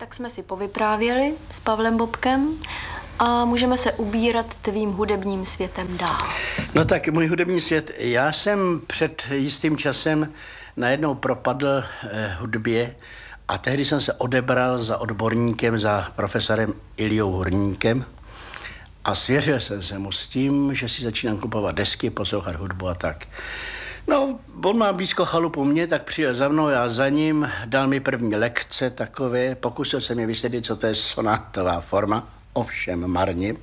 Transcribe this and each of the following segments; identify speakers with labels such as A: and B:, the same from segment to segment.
A: Tak jsme si povyprávěli s Pavlem Bobkem a můžeme se ubírat tvým hudebním světem dál.
B: No tak můj hudební svět, já jsem před jistým časem najednou propadl hudbě a tehdy jsem se odebral za odborníkem, za profesorem Iliou Hurníkem a svěřil jsem se mu s tím, že si začínám kupovat desky, poslouchat hudbu a tak. No, on má blízko chalupu mě, tak přijel za mnou, já za ním, dal mi první lekce takové, pokusil jsem je vysvětlit, co to je sonátová forma, ovšem marně.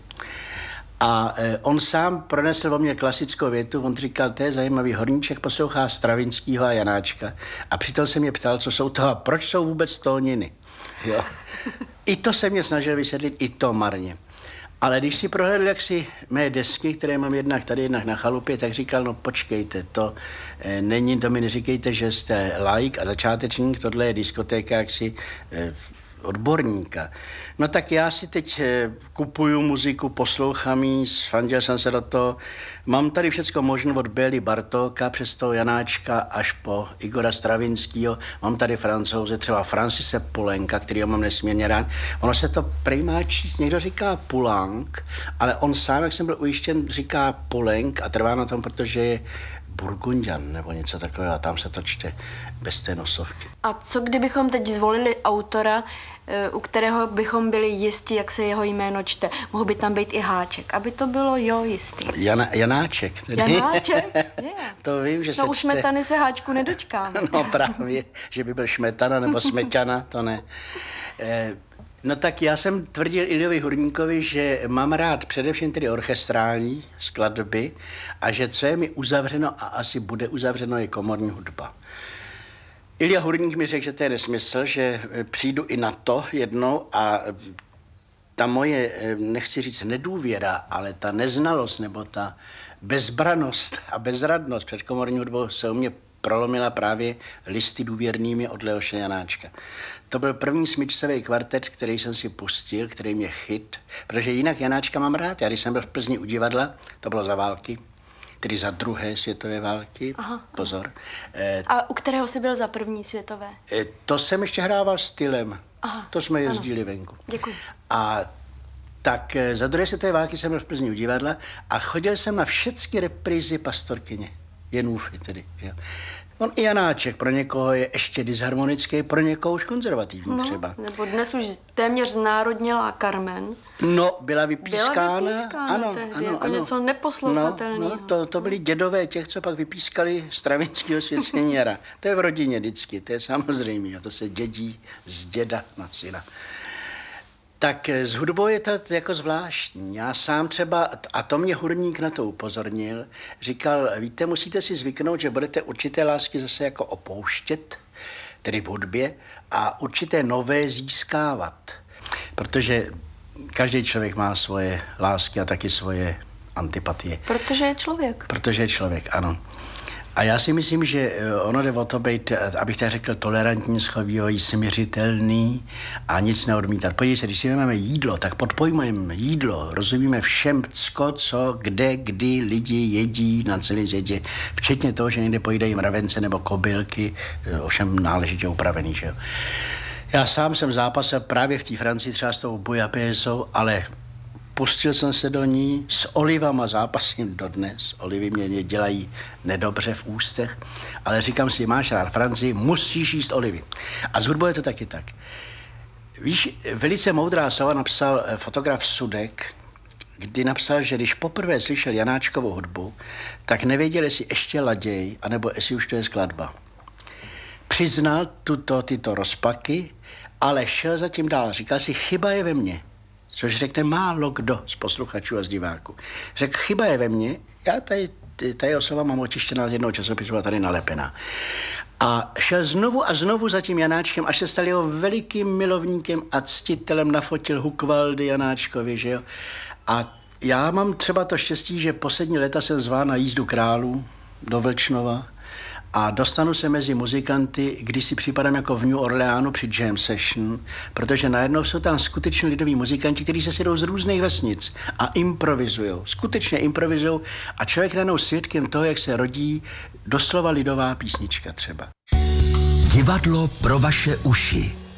B: A on sám pronesl o mě klasickou větu, on říkal, to je zajímavý, Horníček poslouchá Stravinskýho a Janáčka. A přitom se mě ptal, co jsou to a proč jsou vůbec tóniny. Jo. I to se mě snažil vysvětlit, i to marně. Ale když si prohlédl jaksi mé desky, které mám jednak tady, jednak na chalupě, tak říkal, no počkejte, to mi neříkejte, že jste laik a začátečník, tohle je diskotéka jaksi odborníka. No tak já si teď kupuju muziku, poslouchám jí, sfandil jsem se do toho. Mám tady všecko možné od Bély Bartóka přes toho Janáčka až po Igora Stravinskýho. Mám tady Francouze, třeba Francise Poulenca, kterýho mám nesmírně rád. Ono se to prý má číst, někdo říká Poulenc, ale on sám, jak jsem byl ujištěn, říká Poulenc a trvá na tom, protože je Burgundian nebo něco takového a tam se to čte bez té nosovky.
A: A co kdybychom teď zvolili autora, u kterého bychom byli jistí, jak se jeho jméno čte? Mohl by tam být i háček, aby to bylo jistý.
B: Janáček. Tedy.
A: Janáček? Yeah.
B: To vím, že se
A: u Smetany se háčku nedočkáme.
B: No právě, že by byl Šmetana nebo Smeťana, to ne. No tak já jsem tvrdil Iliovi Hurníkovi, že mám rád především tedy orchestrální skladby a že co je mi uzavřeno a asi bude uzavřeno je komorní hudba. Ilia Hurník mi řekl, že to je nesmysl, že přijdu i na to jednou a ta moje, nechci říct nedůvěra, ale ta neznalost nebo ta bezbranost a bezradnost před komorní hudbou se u mě prolomila právě listy důvěrnými od Leoše Janáčka. To byl první smyčcový kvartet, který jsem si pustil, který mě chyt, protože jinak Janáčka mám rád. Já když jsem byl v Plzni u divadla, to bylo za války, tedy za druhé světové války, pozor.
A: A u kterého jsi byl za první světové?
B: To jsem ještě hrával stylem. To jsme jezdili venku.
A: Děkuji.
B: A tak za druhé světové války jsem byl v Plzni u divadla a chodil jsem na všechny reprízy Pastorkyně. Jenůfy tedy, že? On i Janáček pro někoho je ještě disharmonický, pro někoho už konzervativní třeba.
A: Nebo dnes už téměř znárodnělá Carmen.
B: No, byla vypískána. Ano,
A: tehdy, jako něco neposlouchatelného.
B: No, to byli dědové těch, co pak vypískali Stravinskýho Svěceněra. To je v rodině vždycky, to je samozřejmě, to se dědí z děda na syna. Tak s hudbou je to jako zvláštní. Já sám třeba, a to mě Hurník na to upozornil, říkal, víte, musíte si zvyknout, že budete určité lásky zase jako opouštět, tedy v hudbě, a určité nové získávat. Protože každý člověk má svoje lásky a taky svoje antipatie.
A: Protože je člověk.
B: Protože je člověk, ano. A já si myslím, že ono jde o to být, abych tak řekl, tolerantní, schovývavý, směřitelný a nic neodmítat. Podívej se, když si vezmeme jídlo, tak pod pojmem jídlo rozumíme všem, co, kde, kdy lidi jedí na celé světě, včetně toho, že někde pojídají mravence nebo kobylky, ovšem náležitě upravený, že jo. Já sám jsem zápasil právě v té Francii třeba s tou bouillabaissou, ale pustil jsem se do ní, s olivama zápasím dodnes. Olivy mě dělají nedobře v ústech, ale říkám si, máš rád Francii, musíš jíst olivy. A s hudbou je to taky tak. Víš, velice moudrá slova napsal fotograf Sudek, kdy napsal, že když poprvé slyšel Janáčkovou hudbu, tak nevěděl, jestli ještě laděj, anebo jestli už to je skladba. Přiznal tyto rozpaky, ale šel zatím dál. Říkal si, chyba je ve mně. Což řekne málo kdo z posluchačů a z diváků. Řekl, chyba je ve mně, já tady osoba mám očištěná z jednoho časopisu a tady nalepená. A šel znovu a znovu za tím Janáčkem, až se stal jeho velikým milovníkem a ctitelem, nafotil Hucvaldy Janáčkovi, že jo. A já mám třeba to štěstí, že poslední léta jsem zván na jízdu králů do Vlčnova a dostanu se mezi muzikanty, když si připadám jako v New Orleanu při jam session, protože najednou jsou tam skutečně lidoví muzikanti, kteří se sjedou z různých vesnic a improvizujou, skutečně improvizujou a člověk najednou svědkem toho, jak se rodí doslova lidová písnička třeba.
C: Divadlo pro vaše uši.